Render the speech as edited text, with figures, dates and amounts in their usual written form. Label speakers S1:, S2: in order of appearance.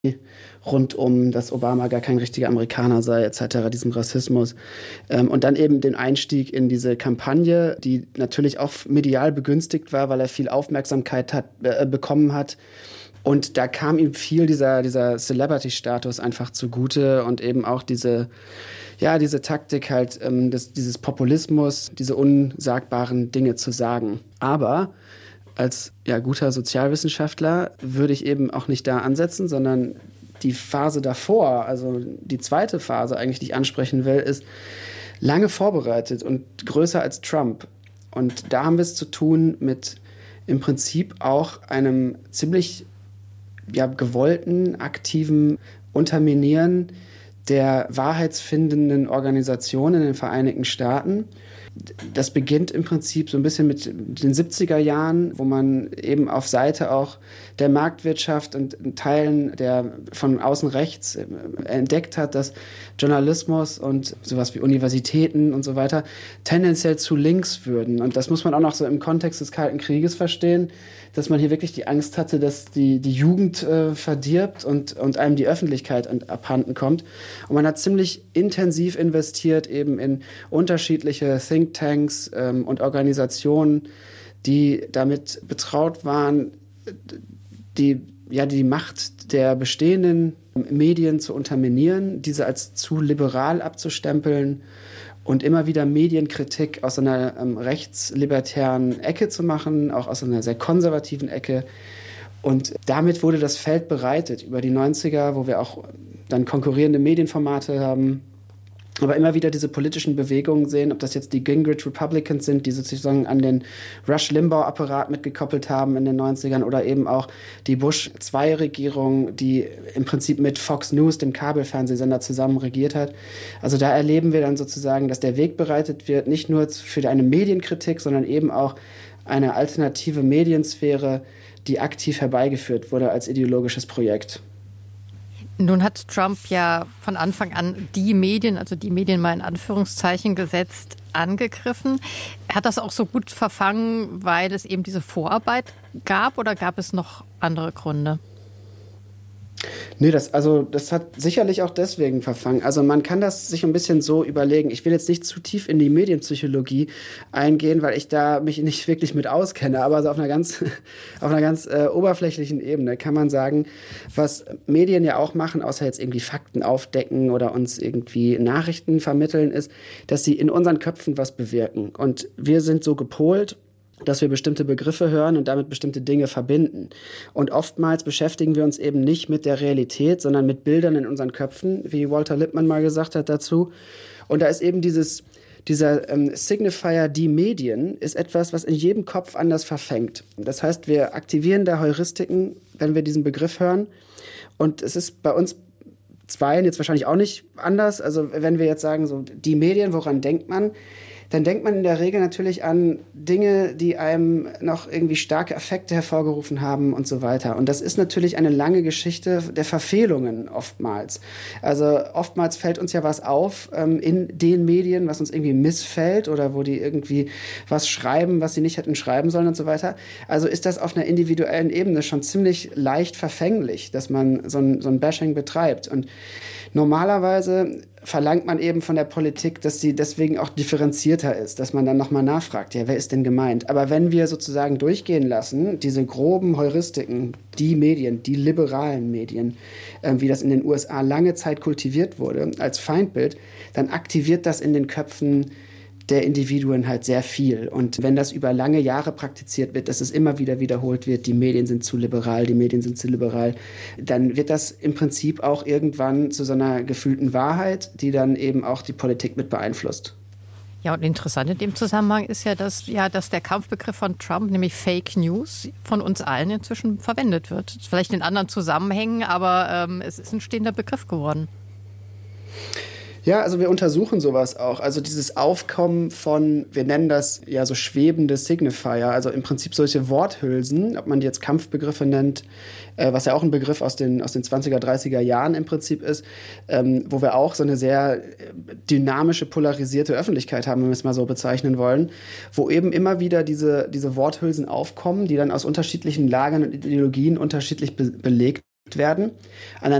S1: rund dass Obama gar kein richtiger Amerikaner sei, etc., diesem Rassismus. Und dann eben den Einstieg in diese Kampagne, die natürlich auch medial begünstigt war, weil er viel Aufmerksamkeit bekommen hat. Und da kam ihm viel dieser Celebrity-Status einfach zugute und eben auch diese Taktik halt, dieses Populismus, diese unsagbaren Dinge zu sagen. Aber als guter Sozialwissenschaftler würde ich eben auch nicht da ansetzen, sondern die Phase davor, also die zweite Phase eigentlich, die ich ansprechen will, ist lange vorbereitet und größer als Trump. Und da haben wir es zu tun mit im Prinzip auch einem ziemlich gewollten, aktiven Unterminieren der wahrheitsfindenden Organisation in den Vereinigten Staaten. Das beginnt im Prinzip so ein bisschen mit den 70er Jahren, wo man eben auf Seite auch der Marktwirtschaft und Teilen der von außen rechts entdeckt hat, dass Journalismus und sowas wie Universitäten und so weiter tendenziell zu links würden. Und das muss man auch noch so im Kontext des Kalten Krieges verstehen, dass man hier wirklich die Angst hatte, dass die Jugend verdirbt und einem die Öffentlichkeit abhanden kommt. Und man hat ziemlich intensiv investiert eben in unterschiedliche Thinktanks und Organisationen, die damit betraut waren, die Macht der bestehenden Medien zu unterminieren, diese als zu liberal abzustempeln und immer wieder Medienkritik aus einer rechtslibertären Ecke zu machen, auch aus einer sehr konservativen Ecke. Und damit wurde das Feld bereitet über die 90er, wo wir auch dann konkurrierende Medienformate haben, aber immer wieder diese politischen Bewegungen sehen, ob das jetzt die Gingrich Republicans sind, die sozusagen an den Rush-Limbaugh-Apparat mitgekoppelt haben in den 90ern, oder eben auch die Bush-II-Regierung, die im Prinzip mit Fox News, dem Kabelfernsehsender, zusammen regiert hat. Also da erleben wir dann sozusagen, dass der Weg bereitet wird, nicht nur für eine Medienkritik, sondern eben auch eine alternative Mediensphäre, die aktiv herbeigeführt wurde als ideologisches Projekt.
S2: Nun hat Trump ja von Anfang an die Medien, also die Medien mal in Anführungszeichen gesetzt, angegriffen. Hat das auch so gut verfangen, weil es eben diese Vorarbeit gab, oder gab es noch andere Gründe?
S1: Nee, das hat sicherlich auch deswegen verfangen. Also man kann das sich ein bisschen so überlegen. Ich will jetzt nicht zu tief in die Medienpsychologie eingehen, weil ich da mich nicht wirklich mit auskenne. Aber so auf einer ganz oberflächlichen Ebene kann man sagen, was Medien ja auch machen, außer jetzt irgendwie Fakten aufdecken oder uns irgendwie Nachrichten vermitteln, ist, dass sie in unseren Köpfen was bewirken. Und wir sind so gepolt, dass wir bestimmte Begriffe hören und damit bestimmte Dinge verbinden. Und oftmals beschäftigen wir uns eben nicht mit der Realität, sondern mit Bildern in unseren Köpfen, wie Walter Lippmann mal gesagt hat dazu. Und da ist eben dieser Signifier, die Medien, ist etwas, was in jedem Kopf anders verfängt. Das heißt, wir aktivieren da Heuristiken, wenn wir diesen Begriff hören. Und es ist bei uns Zweien jetzt wahrscheinlich auch nicht anders. Also wenn wir jetzt sagen, so die Medien, woran denkt man? Dann denkt man in der Regel natürlich an Dinge, die einem noch irgendwie starke Affekte hervorgerufen haben und so weiter. Und das ist natürlich eine lange Geschichte der Verfehlungen oftmals. Also oftmals fällt uns ja was auf in den Medien, was uns irgendwie missfällt oder wo die irgendwie was schreiben, was sie nicht hätten schreiben sollen und so weiter. Also ist das auf einer individuellen Ebene schon ziemlich leicht verfänglich, dass man so ein Bashing betreibt. Und normalerweise verlangt man eben von der Politik, dass sie deswegen auch differenzierter ist, dass man dann nochmal nachfragt, ja, wer ist denn gemeint? Aber wenn wir sozusagen durchgehen lassen, diese groben Heuristiken, die Medien, die liberalen Medien, wie das in den USA lange Zeit kultiviert wurde, als Feindbild, dann aktiviert das in den Köpfen der Individuen halt sehr viel. Und wenn das über lange Jahre praktiziert wird, dass es immer wieder wiederholt wird, die Medien sind zu liberal, dann wird das im Prinzip auch irgendwann zu so einer gefühlten Wahrheit, die dann eben auch die Politik mit beeinflusst.
S2: Ja, und interessant in dem Zusammenhang ist dass der Kampfbegriff von Trump, nämlich Fake News, von uns allen inzwischen verwendet wird. Vielleicht in anderen Zusammenhängen, aber es ist ein stehender Begriff geworden.
S1: Ja, also wir untersuchen sowas auch. Also dieses Aufkommen von, wir nennen das ja so schwebende Signifier, also im Prinzip solche Worthülsen, ob man die jetzt Kampfbegriffe nennt, was ja auch ein Begriff aus den 20er, 30er Jahren im Prinzip ist, wo wir auch so eine sehr dynamische, polarisierte Öffentlichkeit haben, wenn wir es mal so bezeichnen wollen, wo eben immer wieder diese Worthülsen aufkommen, die dann aus unterschiedlichen Lagern und Ideologien unterschiedlich belegt werden. An